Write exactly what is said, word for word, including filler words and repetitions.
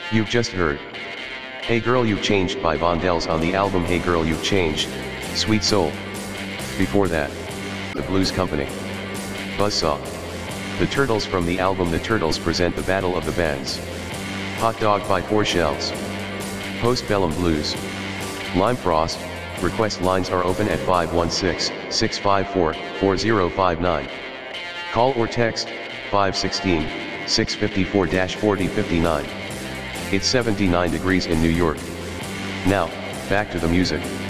You've just heard Hey Girl You've Changed by Vondells on the album Hey Girl You've Changed, Sweet Soul. Before that, The Blues Company, Buzzsaw. The Turtles from the album The Turtles present the Battle of the Bands. Hot Dog by Four Shells. Postbellum Blues. Lime Frost. Request lines are open at five one six, six five four, four zero five nine. Call or text five one six, six five four, four zero five nine. It's seventy-nine degrees in New York. Now, back to the music.